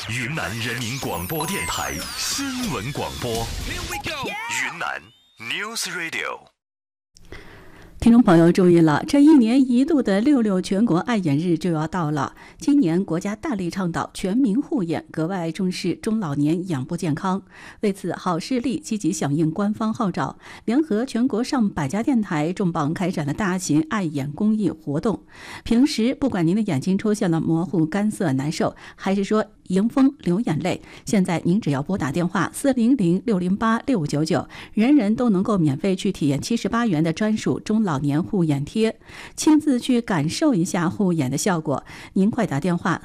云南人民广播电台新闻广播。云南 News Radio。 听众朋友注意了，这1年1度的66全国爱眼日就要到了。今年国家大力倡导全民护眼，格外重视中老年眼部健康。为此，好视力积极响应官方号召，联合全国上百家电台重磅开展了大型爱眼公益活动。平时不管您的眼睛出现了模糊、干涩、难受，还是说迎风流眼泪，现在您只要拨打电话400-608-6599，人人都能够免费去体验78元的专属中老年护眼贴，亲自去感受一下护眼的效果。您快打电话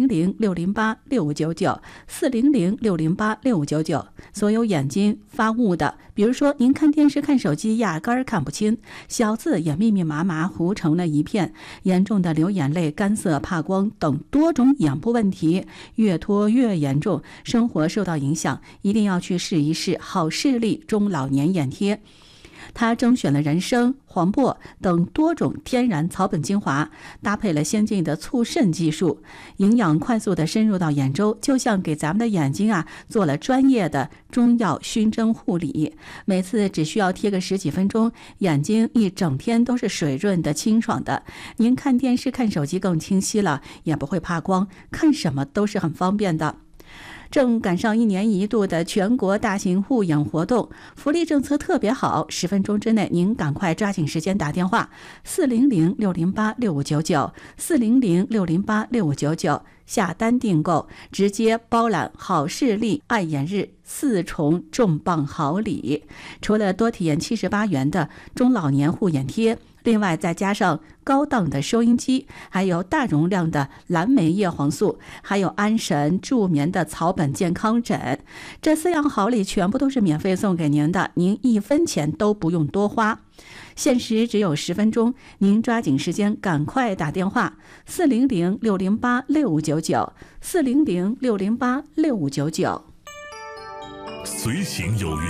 400-608-6599，400-608-6599。所有眼睛发雾的，比如说您看电视看手机压根儿看不清，小字也密密麻麻糊成了一片，严重的流眼泪、干涩、怕光等多种眼部问题越拖越严重，生活受到影响，一定要去试一试好视力中老年眼贴。它征选了人参、黄柏等多种天然草本精华，搭配了先进的促渗技术，营养快速的深入到眼周，就像给咱们的眼睛做了专业的中药熏蒸护理。每次只需要贴个10几分钟，眼睛一整天都是水润的、清爽的。您看电视、看手机更清晰了，也不会怕光，看什么都是很方便的。正赶上1年1度的全国大型护眼活动，福利政策特别好，10分钟之内您赶快抓紧时间打电话400-608-6599， 400-608-6599，下单订购，直接包揽好视力爱眼日4重重磅好礼。除了多体验78元的中老年护眼贴，另外再加上高档的收音机，还有大容量的蓝莓叶黄素，还有安神助眠的草本健康枕，这4样好礼全部都是免费送给您的，您1分钱都不用多花。限时只有10分钟，您抓紧时间赶快打电话400-608-6599， 400-608-6599。 随行有约。